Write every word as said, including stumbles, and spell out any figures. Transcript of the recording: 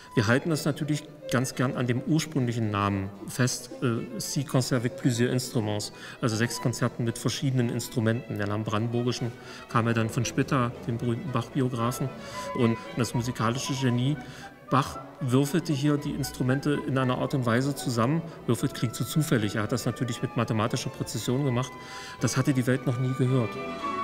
Wir halten das natürlich ganz gern an dem ursprünglichen Namen fest, äh, Six Concerts avec plusieurs instruments, also sechs Konzerten mit verschiedenen Instrumenten. Der Name Brandenburgischen kam ja dann von Spitta, dem berühmten Bach-Biografen, und das musikalische Genie. Bach würfelte hier die Instrumente in einer Art und Weise zusammen. Würfelt klingt zu zufällig, er hat das natürlich mit mathematischer Präzision gemacht. Das hatte die Welt noch nie gehört.